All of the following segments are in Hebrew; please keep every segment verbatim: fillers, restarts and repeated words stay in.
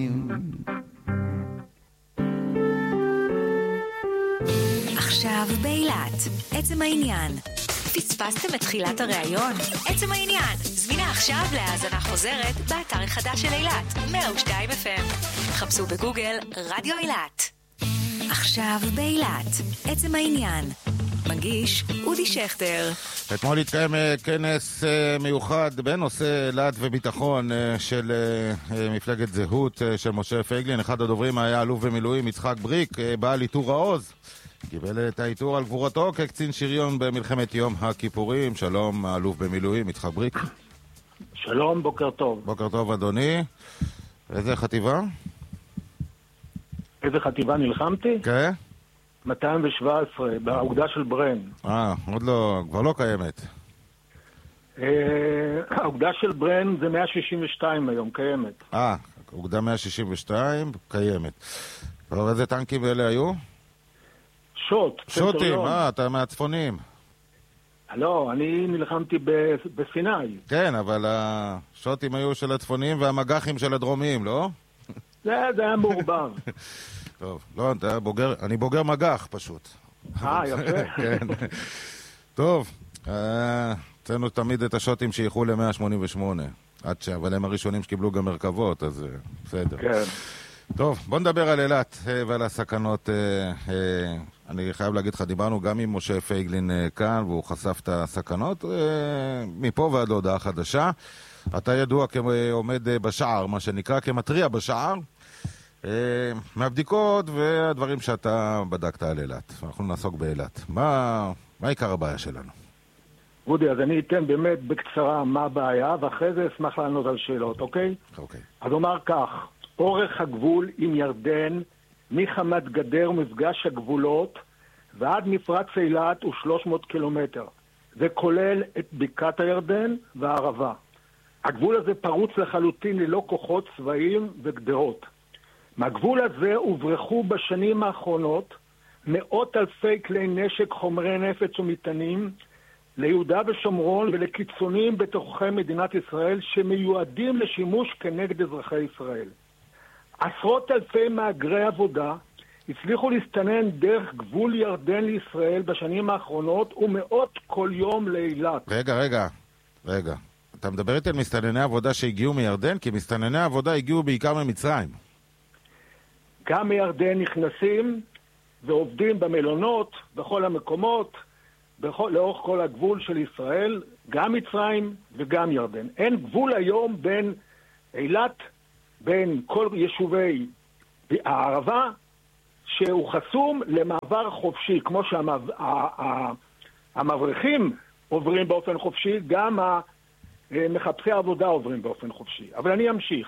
עכשיו באילת, עצם העניין. פספסתם את תחילת הראיון? עצם העניין. זמינה עכשיו להאזנה חוזרת באתר החדש של אילת, מאה ושתיים אף אם. חפשו בגוגל רדיו אילת. עכשיו באילת, עצם העניין. מגיש אודי שכטר. אתמול התקיים כנס מיוחד בנושא אילת וביטחון של מפלגת זהות של משה פייגלין. אחד הדוברים היה אלוף במילואים יצחק בריק, בעל עיטור העוז. קיבל את העיטור על גבורתו כקצין שריון במלחמת יום הכיפורים. שלום, אלוף במילואים יצחק בריק. שלום, בוקר טוב. בוקר טוב, אדוני. איזה חטיבה? איזה חטיבה נלחמתי? כן. מאתיים שבע עשרה, באוגדה של ברן. אה, עוד לא, כבר לא קיימת. האוגדה של ברן זה מאה שישים ושתיים היום, קיימת. אה, אוגדה מאה שישים ושתיים, קיימת. ואיזה טנקים אלה היו? שוט. שוטים, אה, אתה מהצפונים. לא, אני נלחמתי בסיני. כן, אבל השוטים היו של הצפונים והמגחים של הדרומים, לא? זה, זה היה מעורבב. טוב, לא, אתה בוגר, אני בוגר מגח פשוט. אה, יפה. כן. טוב, אצלנו תמיד את השוטים שייכו ל-מאה שמונים ושמונה, עד ש... אבל הם הראשונים שקיבלו גם מרכבות, אז בסדר. כן. טוב, בוא נדבר על אילת ועל הסכנות. אני חייב להגיד לך, דיברנו גם עם משה פייגלין כאן, והוא חשף את הסכנות מפה ועד להודעה חדשה. אתה ידוע כעומד בשער, מה שנקרא כמטריע בשער, מהבדיקות והדברים שאתה בדקת על אילת. אנחנו נעסוק באילת. מה, מה עיקר הבעיה שלנו? אודי, אז אני אתן באמת בקצרה מה הבעיה, ואחרי זה אשמח לענות על שאלות, אוקיי? אוקיי. אז אומר כך, אורך הגבול עם ירדן, מחמת גדר ומפגש הגבולות, ועד מפרץ אילת הוא שלוש מאות קילומטר. זה כולל את בקעת הירדן והערבה. הגבול הזה פרוץ לחלוטין ללא כוחות צבאיים וגדרות. מהגבול הזה הוברחו בשנים האחרונות מאות אלפי כלי נשק, חומרי נפץ ומטענים ליהודה ושומרון ולקיצונים בתוככי מדינת ישראל שמיועדים לשימוש כנגד אזרחי ישראל. עשרות אלפי מהגרי עבודה הצליחו להסתנן דרך גבול ירדן לישראל בשנים האחרונות ומאות כל יום לאילת. רגע, רגע, רגע. אתה מדבר איתי על מסתנני עבודה שהגיעו מירדן? כי מסתנני עבודה הגיעו בעיקר ממצרים. גם מירדן נכנסים ועובדים במלונות, בכל המקומות, בכל, לאורך כל הגבול של ישראל, גם מצרים וגם ירדן. אין גבול היום בין אילת, בין כל יישובי הערבה, שהוא חסום למעבר חופשי, כמו שהמבריחים עוברים באופן חופשי, גם מחפשי העבודה עוברים באופן חופשי. אבל אני אמשיך.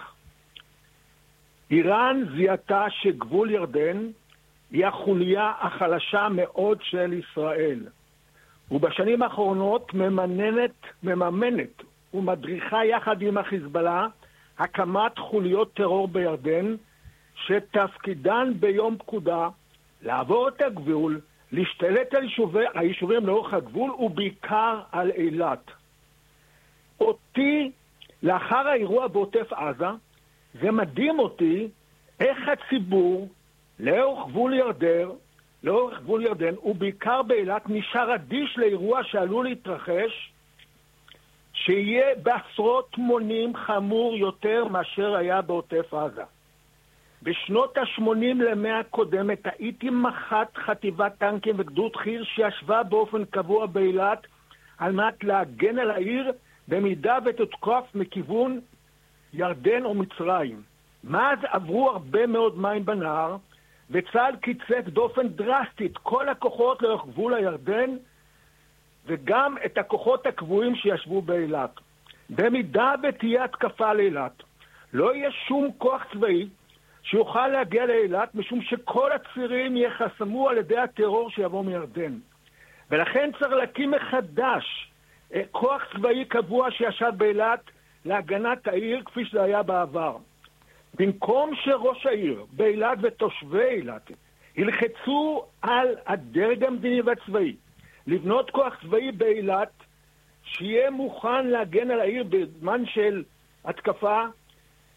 איראן זיהתה שגבול ירדן היא החוליה החלשה מאוד של ישראל. ובשנים האחרונות ממננת, מממנת ומדריכה יחד עם החיזבאללה הקמת חוליות טרור בירדן, שתפקידן ביום פקודה לעבור את הגבול, להשתלט על יישובי, היישובים לאורך הגבול ובעיקר על אילת. אותי, לאחר האירוע בעוטף עזה, זה מדהים אותי איך הציבור לאורך גבול ירדן, לאורך גבול ירדן ובעיקר באילת נשאר אדיש לאירוע שעלול להתרחש, שיהיה בעשרות מונים חמור יותר מאשר היה בעוטף עזה. בשנות ה-שמונים למאה הקודמת הייתי מח"ט חטיבת טנקים וגדוד חי"ר שישבה באופן קבוע באילת על מנת להגן על העיר במידה ותותקף מכיוון ירדן או מצרים. מאז עברו הרבה מאוד מים בנהר, וצה"ל קיצץ באופן דרסטי את כל הכוחות לאורך גבול הירדן, וגם את הכוחות הקבועים שישבו באילת. במידה ותהיה התקפה לאילת, לא יהיה שום כוח צבאי שיוכל להגיע לאילת, משום שכל הצירים יחסמו על ידי הטרור שיבוא מירדן. ולכן צריך להקים מחדש כוח צבאי קבוע שישב באילת להגנת העיר כפי שזה היה בעבר. במקום שראש העיר באילת ותושבי אילת ילחצו על הדרג המדיני והצבאי לבנות כוח צבאי באילת שיהיה מוכן להגן על העיר בזמן של התקפה,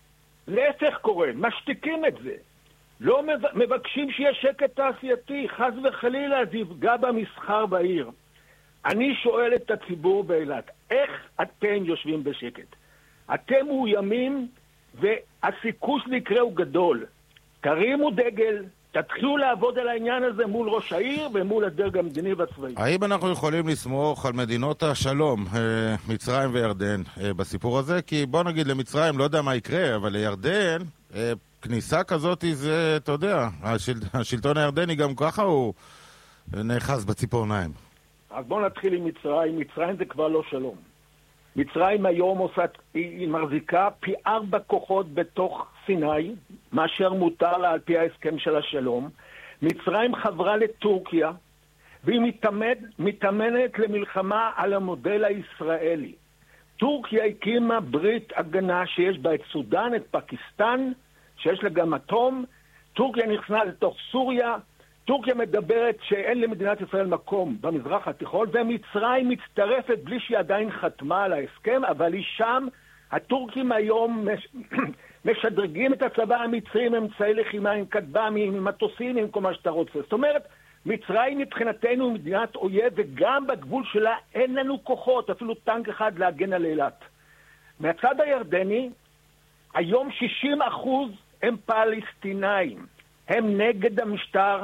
להפך קורה, משתיקים את זה. לא מבקשים שיהיה שקט תעשייתי, חס וחלילה זה יפגע במסחר בעיר. אני שואל את הציבור באילת, איך אתם יושבים בשקט? אתם מאוימים והסיכוי שנקרה הוא גדול. תרימו דגל, תתחילו לעבוד על העניין הזה מול ראש העיר ומול הדרג המדיני והצבאי. האם אנחנו יכולים לסמוך על מדינות השלום, מצרים וירדן, בסיפור הזה? כי בוא נגיד למצרים, לא יודע מה יקרה, אבל לירדן, כניסה כזאת זה, אתה יודע, השל... השלטון הירדני גם ככה הוא נאחז בציפורניים. אז בוא נתחיל עם מצרים. מצרים זה כבר לא שלום. מצרים היום עושה, היא מחזיקה פי ארבע כוחות בתוך סיני, מאשר מותר לה על פי ההסכם של השלום. מצרים חברה לטורקיה, והיא מתאמד, מתאמנת למלחמה על המודל הישראלי. טורקיה הקימה ברית הגנה שיש בה את סודן, את פקיסטן, שיש לה גם אטום. טורקיה נכנסה לתוך סוריה. טורקיה מדברת שאין למדינת ישראל מקום במזרח התיכון, ומצרים מצטרפת בלי שהיא עדיין חתמה על ההסכם, אבל היא שם. הטורקים היום מש... משדרגים את הצבא המצרים, אמצעי לחימה עם כטב"מים, עם מטוסים, עם כל מה שאתה רוצה. זאת אומרת, מצרים מבחינתנו מדינת אויב, וגם בגבול שלה אין לנו כוחות, אפילו טנק אחד להגן על אילת. מהצד הירדני, היום שישים אחוז הם פלסטינאים. הם נגד המשטר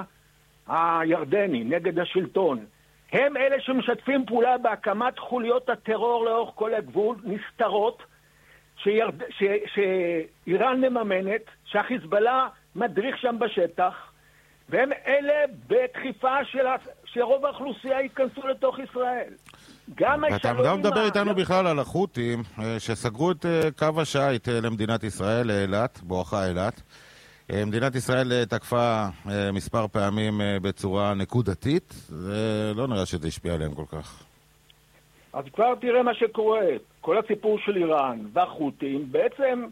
הירדני, נגד השלטון. הם אלה שמשתפים פעולה בהקמת חוליות הטרור לאורך כל הגבול, נסתרות, שירד... ש... שאיראן מממנת, שהחיזבאללה מדריך שם בשטח, והם אלה בדחיפה של ה... שרוב האוכלוסייה ייכנסו לתוך ישראל. גם אתה גם מדבר איתנו בכלל על החות'ים, שסגרו את קו השייט למדינת ישראל, לאילת, בואכה אילת. מדינת ישראל תקפה מספר פעמים בצורה נקודתית, ולא נראה שזה השפיע עליהם כל כך. אז כבר תראה מה שקורה. כל הסיפור של איראן והחות'ים בעצם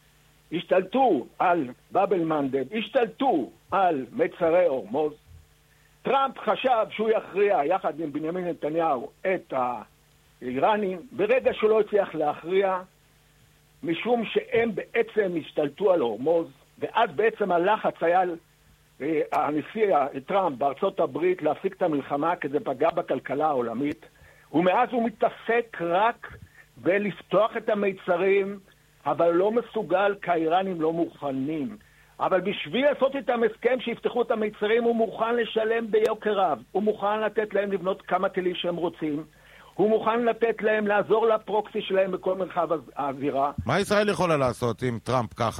השתלטו על באב אל-מנדב, השתלטו על מצרי הורמוז. טראמפ חשב שהוא יכריע יחד עם בנימין נתניהו את האיראנים, ברגע שהוא לא הצליח להכריע, משום שהם בעצם השתלטו על הורמוז, ואז בעצם הלחץ היה הנשיא טראמפ בארצות הברית להפסיק את המלחמה, כי זה פגע בכלכלה העולמית, ומאז הוא מתעסק רק בלפתוח את המיצרים, אבל לא מסוגל, כי האיראנים לא מוכנים. אבל בשביל לעשות איתם הסכם שיפתחו את המיצרים, הוא מוכן לשלם ביוקר רב. הוא מוכן לתת להם לבנות כמה טילים שהם רוצים. הוא מוכן לתת להם, לעזור לפרוקסי שלהם בכל מרחב האווירה. מה ישראל יכולה לעשות עם טראמפ ככה?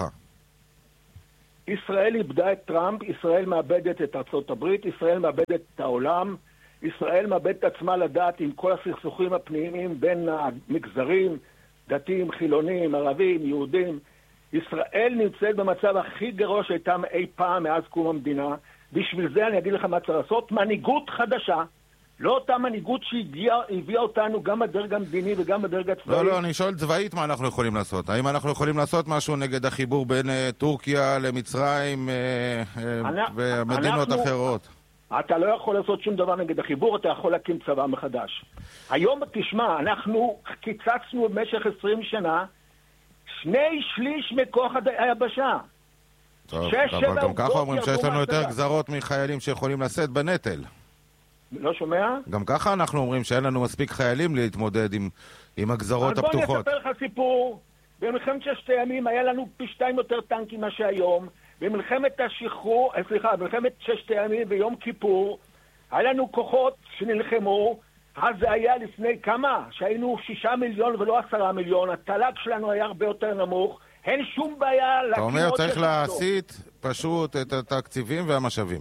ישראל איבדה את טראמפ, ישראל מאבדת את ארצות הברית, ישראל מאבדת את העולם, ישראל מאבדת את עצמה לדעת עם כל הסכסוכים הפנימיים בין המגזרים, דתיים, חילונים, ערבים, יהודים. ישראל נמצאת במצב הכי גרוע שהייתה אי פעם מאז קום המדינה. בשביל זה אני אגיד לך מה צריך לעשות, מנהיגות חדשה. לא אותה מנהיגות שהביאה אותנו גם בדרג המדיני וגם בדרג הצבאי. לא, לא, אני שואל צבאית מה אנחנו יכולים לעשות. האם אנחנו יכולים לעשות משהו נגד החיבור בין טורקיה למצרים ומדינות אחרות? אתה לא יכול לעשות שום דבר נגד החיבור, אתה יכול להקים צבא מחדש. היום תשמע, אנחנו קיצצנו במשך עשרים שנה שני שליש מכוח היבשה. טוב, אבל גם ככה אומרים שיש לנו יותר גזרות מחיילים שיכולים לשאת בנטל. לא שומע? גם ככה אנחנו אומרים שאין לנו מספיק חיילים להתמודד עם, עם הגזרות הפתוחות. אז בוא אני אספר לך סיפור. במלחמת ששת הימים היה לנו פי שתיים יותר טנקים מה שהיום. במלחמת השחרור, סליחה, במלחמת ששת הימים ויום כיפור, היה לנו כוחות שנלחמו. אז זה היה לפני כמה? שהיינו שישה מיליון ולא עשרה מיליון. התל"ג שלנו היה הרבה יותר נמוך. אין שום בעיה... אתה אומר צריך להסיט פשוט את התקציבים והמשאבים.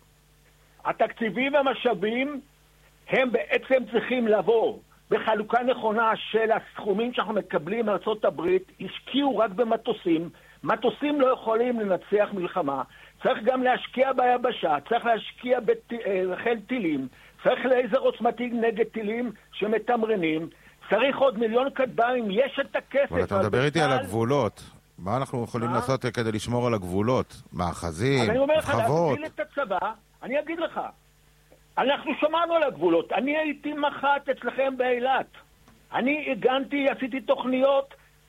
התקציבים והמשאבים הם בעצם צריכים לבוא בחלוקה נכונה של הסכומים שאנחנו מקבלים מארצות הברית. השקיעו רק במטוסים. מטוסים לא יכולים לנצח מלחמה. צריך גם להשקיע ביבשה, צריך להשקיע בחיל טילים, צריך לייזר עוצמתי נגד טילים שמתמרנים, צריך עוד מיליון כטב"מים, יש את הכסף. אבל אתה מדבר איתי על הגבולות. מה אנחנו יכולים לעשות כדי לשמור על הגבולות? מאחזים, אני אומר לך, חוות. להגדיל את הצבא, אני אגיד לך, אנחנו שמענו על הגבולות. אני הייתי מח"ט אצלכם באילת. אני הגנתי, עשיתי תוכניות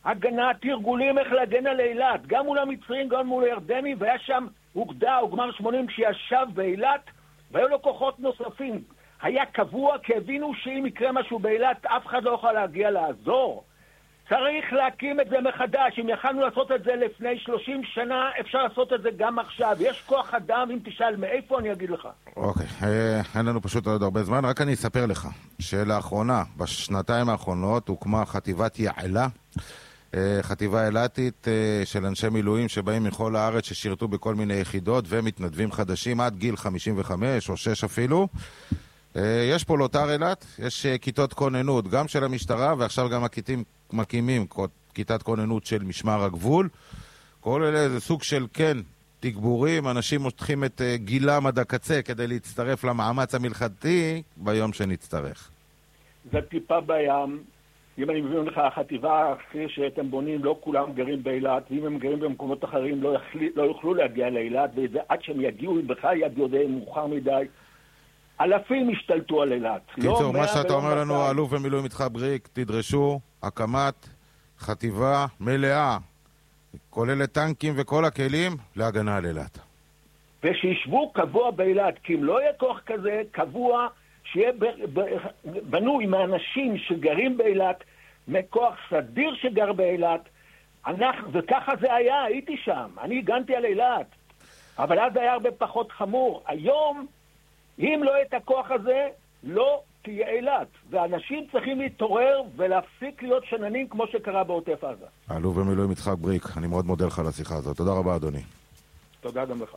הגנה, תרגולים איך להגן על אילת, גם מול המצרים, גם מול הירדנים, והיה שם אוגדה, אוגמר שמונים שישב באילת, והיו לו כוחות נוספים. היה קבוע, כי הבינו שאם יקרה משהו באילת, אף אחד לא יכול להגיע לעזור. צריך להקים את זה מחדש. אם יכלנו לעשות את זה לפני שלושים שנה, אפשר לעשות את זה גם עכשיו. יש כוח אדם, אם תשאל מאיפה, אני אגיד לך. אוקיי, אין לנו פשוט עוד הרבה זמן, רק אני אספר לך שלאחרונה, בשנתיים האחרונות, הוקמה חטיבת יעלה, חטיבה אילתית של אנשי מילואים שבאים מכל הארץ ששירתו בכל מיני יחידות ומתנדבים חדשים עד גיל חמישים וחמש או שש אפילו. יש פה לוטר אילת, יש כיתות כוננות גם של המשטרה, ועכשיו גם הכיתים מקימים כיתת כוננות של משמר הגבול. כל אלה זה סוג של כן תגבורים, אנשים מושכים את גילם עד הקצה כדי להצטרף למאמץ המלחמתי ביום שנצטרך. זה טיפה בים. אם אני מבין לך, החטיבה אחרי שאתם בונים, לא כולם גרים באילת, ואם הם גרים במקומות אחרים לא, יחלי, לא יוכלו להגיע לאילת, ועד שהם יגיעו, בכלל יגיעו די מאוחר מדי. אלפים השתלטו על אילת. קיצור, לא מה שאתה אומר לנו, אלוף במילואים יצחק בריק, תדרשו הקמת חטיבה מלאה, כוללת טנקים וכל הכלים להגנה על אילת. ושישבו קבוע באילת, כי אם לא יהיה כוח כזה, קבוע, שיהיה בנוי מהאנשים שגרים באילת, מכוח סדיר שגר באילת, אנחנו, וככה זה היה, הייתי שם, אני הגנתי על אילת, אבל אז היה הרבה פחות חמור. היום, אם לא יהיה את הכוח הזה, לא תהיה אילת, ואנשים צריכים להתעורר ולהפסיק להיות שננים כמו שקרה בעוטף עזה. אלוף במילואים יצחק בריק, אני מאוד מודה לך על השיחה הזאת. תודה רבה, אדוני. תודה גם לך.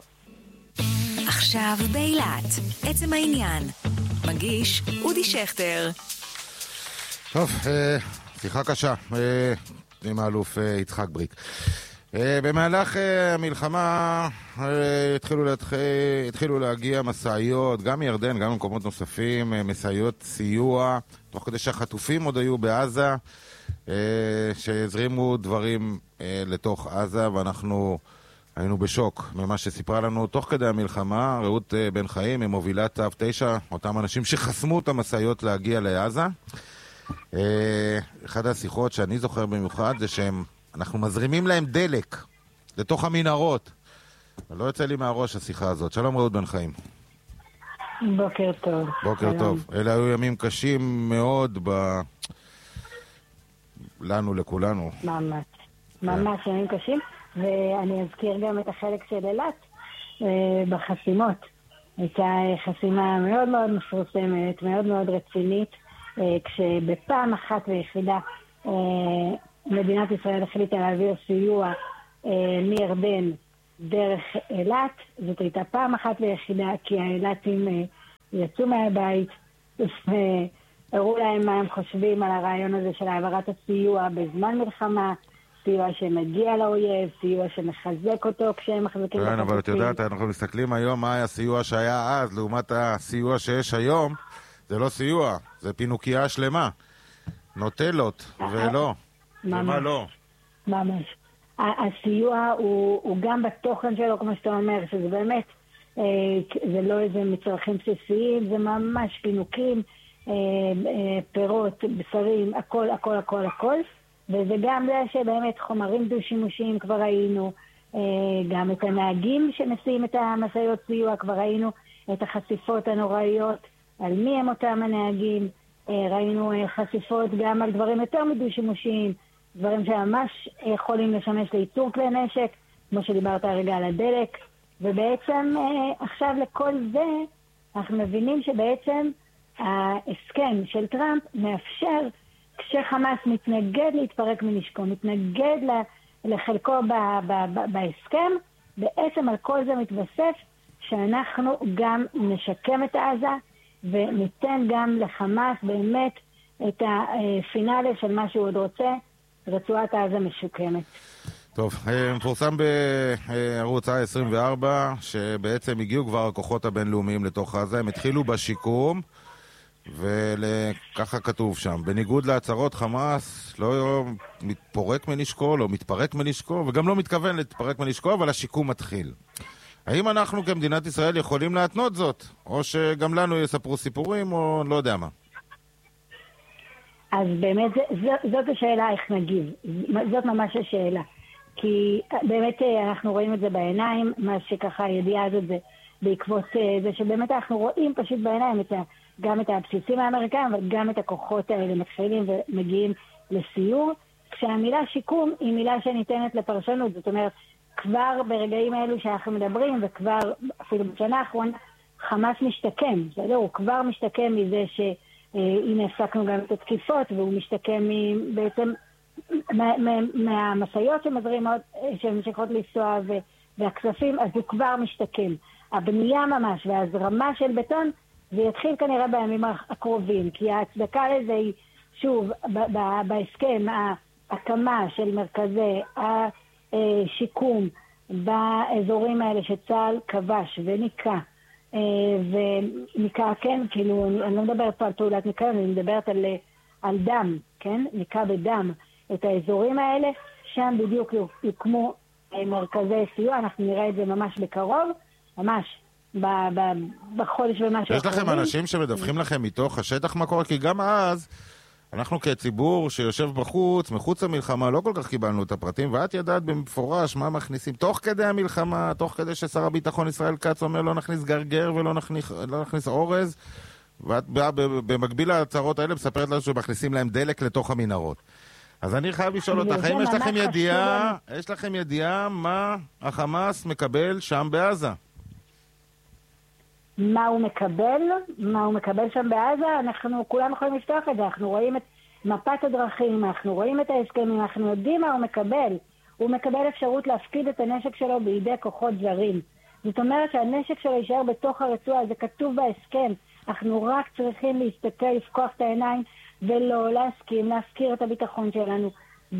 עכשיו באילת, עצם העניין. מגיש אודי שכטר. טוב, שיחה קשה עם האלוף יצחק בריק. במהלך המלחמה התחילו, התחילו להגיע מסעיות, גם מירדן, גם ממקומות נוספים, מסעיות סיוע, תוך כדי שהחטופים עוד היו בעזה, שהזרימו דברים לתוך עזה, ואנחנו היינו בשוק ממה שסיפרה לנו תוך כדי המלחמה. רעות בן חיים, ממובילת צו תשע, אותם אנשים שחסמו את המסעיות להגיע לעזה. אחד השיחות שאני זוכר במיוחד זה שהם אנחנו מזרימים להם דלק לתוך המנהרות. לא יוצא לי מהראש השיחה הזאת. שלום רעות בן חיים. בוקר טוב. בוקר שלום. טוב. אלה היו ימים קשים מאוד ב... לנו, לכולנו. ממש. ממש ימים קשים. ואני אזכיר גם את החלק של אילת בחסימות. הייתה חסימה מאוד מאוד מפורסמת, מאוד מאוד רצינית, כשבפעם אחת ויחידה מדינת ישראל החליטה להעביר סיוע מירדן דרך אילת. זאת הייתה פעם אחת ויחידה, כי האילתים יצאו מהבית והראו להם מה הם חושבים על הרעיון הזה של העברת הסיוע בזמן מלחמה, סיוע שמגיע לאויב, סיוע שמחזק אותו כשהם מחזקים. כן, אבל את יודעת, אנחנו מסתכלים היום מה היה הסיוע שהיה אז, לעומת הסיוע שיש היום, זה לא סיוע, זה פינוקייה שלמה. נוטלות, ולא. ומה לא? ממש. הסיוע הוא, הוא גם בתוכן שלו, כמו שאתה אומר, שזה באמת, אה, זה לא איזה מצרכים בסיסיים, זה ממש פינוקים, אה, אה, פירות, בשרים, הכל, הכל, הכל, הכל. וזה גם זה שבאמת חומרים דו-שימושיים כבר ראינו, אה, גם את הנהגים שמסיעים את המסעיות סיוע, כבר ראינו את החשיפות הנוראיות, על מי הם אותם הנהגים, אה, ראינו אה, חשיפות גם על דברים יותר מדו-שימושיים, דברים שממש יכולים לשמש לייצור כלי נשק, כמו שדיברת הרגע על הדלק, ובעצם אה, עכשיו לכל זה אנחנו מבינים שבעצם ההסכם של טראמפ מאפשר, כשחמאס מתנגד להתפרק מנשקו, מתנגד לחלקו ב- ב- ב- בהסכם, בעצם על כל זה מתווסף שאנחנו גם נשקם את עזה וניתן גם לחמאס באמת את הפינאלי של מה שהוא עוד רוצה, רצועת עזה משוקמת. טוב, מפורסם בערוץ עשרים וארבע שבעצם הגיעו כבר הכוחות הבינלאומיים לתוך עזה, הם התחילו בשיקום, וככה כתוב שם, בניגוד להצהרות חמאס לא מתפורק מנשקו, לא מתפרק מנשקו, וגם לא מתכוון להתפרק מנשקו, אבל השיקום מתחיל. האם אנחנו כמדינת ישראל יכולים להתנות זאת? או שגם לנו יספרו סיפורים, או לא יודע מה? אז באמת זאת, זאת השאלה איך נגיב, זאת ממש השאלה. כי באמת אנחנו רואים את זה בעיניים, מה שככה הידיעה הזאת זה בעקבות זה שבאמת אנחנו רואים פשוט בעיניים את ה, גם את הבסיסים האמריקאים, אבל גם את הכוחות האלה מתחילים ומגיעים לסיור, כשהמילה שיקום היא מילה שניתנת לפרשנות, זאת אומרת, כבר ברגעים האלו שאנחנו מדברים, וכבר אפילו בשנה האחרונה, חמאס משתקם, בסדר? הוא כבר משתקם מזה שהנה הפסקנו גם את התקיפות, והוא משתקם בעצם מהמסעיות שמזרימות, שממשיכות לנסוע והכספים, אז הוא כבר משתקם. הבנייה ממש וההזרמה של בטון, זה יתחיל כנראה בימים הקרובים, כי ההצדקה לזה היא, שוב, בהסכם, ההקמה של מרכזי השיקום באזורים האלה שצה"ל כבש וניקה, וניקה, כן, כאילו, אני לא מדברת פה על פעולת ניקה, אני מדברת על, על דם, כן, ניקה בדם, את האזורים האלה, שם בדיוק יוקמו מרכזי סיוע, אנחנו נראה את זה ממש בקרוב, ממש ב- ב- בחודש ומשהו. יש לכם אנשים שמדווחים לכם מתוך השטח מה קורה? כי גם אז, אנחנו כציבור שיושב בחוץ, מחוץ למלחמה, לא כל כך קיבלנו את הפרטים, ואת ידעת במפורש מה מכניסים תוך כדי המלחמה, תוך כדי ששר הביטחון ישראל כץ אומר לא נכניס גרגר ולא נכניס, לא נכניס אורז, ואת באה במקביל להצהרות האלה מספרת לנו שמכניסים להם דלק לתוך המנהרות. אז אני חייב לשאול אותך, האם יש לכם ידיעה, יש לכם ידיעה מה החמאס מקבל שם בעזה? מה הוא מקבל? מה הוא מקבל שם בעזה? אנחנו כולם יכולים לפתוח את זה, אנחנו רואים את מפת הדרכים, אנחנו רואים את ההסכמים, אנחנו יודעים מה הוא מקבל. הוא מקבל אפשרות להפקיד את הנשק שלו בידי כוחות זרים. זאת אומרת שהנשק שלו יישאר בתוך הרצועה, זה כתוב בהסכם. אנחנו רק צריכים להסתכל, לפקוח את העיניים, ולא להסכים, להפקיר את הביטחון שלנו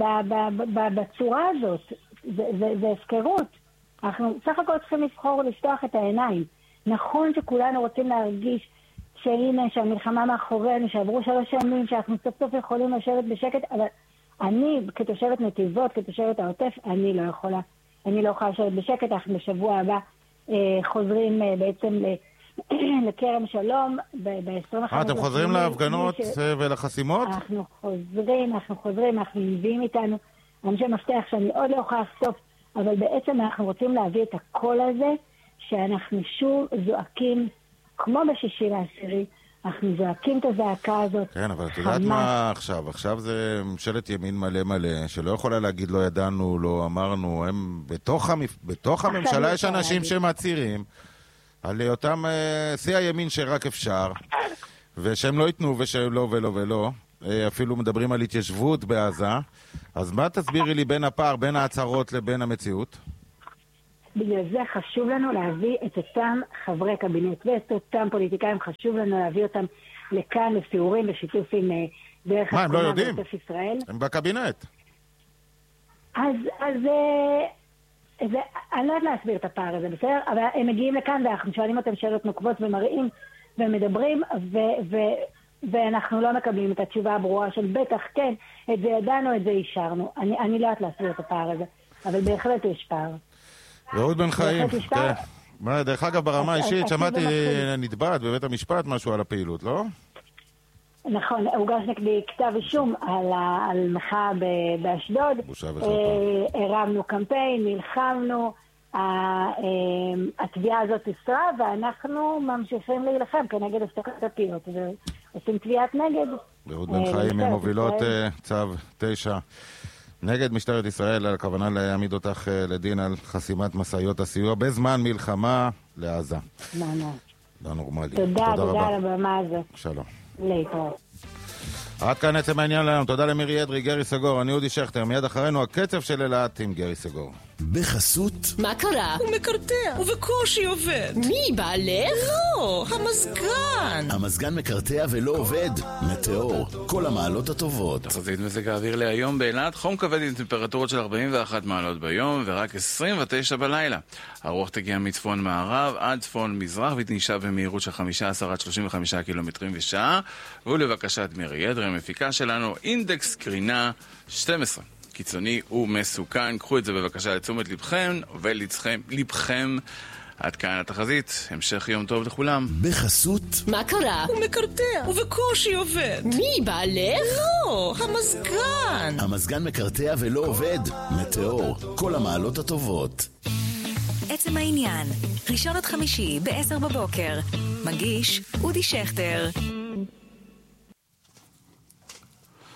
בצורה הזאת. זה, זה, זה הפקרות. אנחנו סך הכל צריכים לבחור לפתוח את העיניים. נכון שכולנו רוצים להרגיש שהנה, שהמלחמה מאחורינו, שעברו שלוש שנים, שאנחנו סוף סוף יכולים לשבת בשקט, אבל אני, כתושבת נתיבות, כתושבת העוטף, אני לא יכולה. אני לא יכולה לשבת בשקט, אנחנו בשבוע הבא אה, חוזרים אה, בעצם ל... לקרם שלום, ב-עשרים וחמש... אה, אתם חוזרים להפגנות ולחסימות? אנחנו חוזרים, אנחנו חוזרים, אנחנו מביאים איתנו אנשי מפתח שאני עוד לא יכולה לחשוף, אבל בעצם אנחנו רוצים להביא את הקול הזה, שאנחנו שוב זועקים, כמו בשישי לעשירי, אנחנו זועקים את הזעקה הזאת. כן, אבל את יודעת מה עכשיו? עכשיו זה ממשלת ימין מלא מלא, שלא יכולה להגיד לא ידענו, לא אמרנו, הם בתוך הממשלה יש אנשים שמצירים, על אותם שיא הימין שרק אפשר, ושהם לא ייתנו ושהם לא ולא ולא, אפילו מדברים על התיישבות בעזה, אז מה תסבירי לי בין הפער, בין ההצהרות לבין המציאות? בגלל זה חשוב לנו להביא את אותם חברי קבינט ואת אותם פוליטיקאים, חשוב לנו להביא אותם לכאן לסיורים בשיתוף עם דרך מה, הם לא יודעים? ישראל. הם בקבינט. אז, אז זה, אני לא יודעת להסביר את הפער הזה, בסדר? אבל הם מגיעים לכאן ואנחנו שואלים אותם שאלות נוקבות ומראים ומדברים ו, ו, ואנחנו לא מקבלים את התשובה הברורה של בטח, כן, את זה ידענו, את זה אישרנו. אני, אני לא יודעת להסביר את הפער הזה, אבל בהחלט יש פער. רעות בן חיים, כן. דרך אגב, ברמה האישית, שמעתי נתבעת בבית המשפט משהו על הפעילות, לא? נכון, הוגש נגדי כתב אישום על מחאה באשדוד. בושה וחרפה. הרמנו קמפיין, נלחמנו, התביעה הזאת הוסרה, ואנחנו ממשיכים להילחם כנגד הפסקת הפעילות, ועושים תביעת נגד. רעות בן חיים ממובילות צו תשע. נגד משטרת ישראל על הכוונה להעמיד אותך לדין על חסימת מסעיות הסיוע בזמן מלחמה לעזה. לא, לא. לא נורמלי. תודה, תודה על הבמה הזאת. שלום. להתראות. עד כאן עצם העניין להיום. תודה למירי אדרי, גרי סגור, אני אודי שכטר. מיד אחרינו הקצב של אילת עם גרי סגור. בחסות. מה קרה? הוא מקרטע, ובקושי עובד. מי, בעלך? לא, המזגן. המזגן מקרטע ולא עובד. מטאור, כל המעלות הטובות. תחזית מזג האוויר להיום באילת, חום כבד עם טמפרטורות של ארבעים ואחת מעלות ביום ורק עשרים ותשע בלילה. הרוח תגיע מצפון מערב עד צפון מזרח ותנשב במהירות של חמישה עשר עד שלושים וחמישה קילומטרים בשעה. ולבקשת מירי אדרי, המפיקה שלנו, אינדקס קרינה שתים עשרה. קיצוני ומסוכן. קחו את זה בבקשה לתשומת לבכם ולצחם לבכם. עד כאן התחזית, המשך יום טוב לכולם. בחסות מה קרה? הוא מקרטע, ובקושי עובד. מי, בעלך? לא, המזגן. המזגן מקרטע ולא עובד. מטאור, כל המעלות הטובות. עצם העניין, ראשון עד חמישי ב-עשר בבוקר. מגיש אודי שכטר.